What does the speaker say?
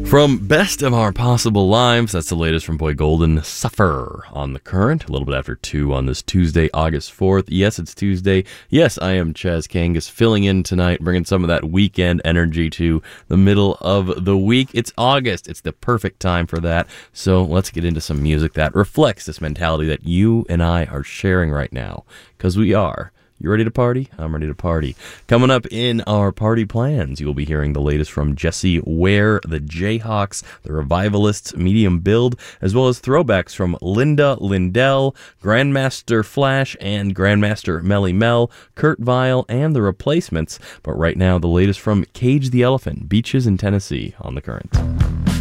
From Best of Our Possible Lives, that's the latest from Boy Golden, Suffer on The Current, a little bit after 2 on this Tuesday, August 4th. Yes, it's Tuesday. Yes, I am Chaz Kangas, filling in tonight, bringing some of that weekend energy to the middle of the week. It's August. It's the perfect time for that. So let's get into some music that reflects this mentality that you and I are sharing right now, because we are. You ready to party? I'm ready to party. Coming up in our party plans, you will be hearing the latest from Jessie Ware, the Jayhawks, the Revivalists, Medium Build, as well as throwbacks from Linda Lindell, Grandmaster Flash and Grandmaster Melly Mel, Kurt Vile, and the Replacements. But right now, the latest from Cage the Elephant, Beaches in Tennessee on The Current.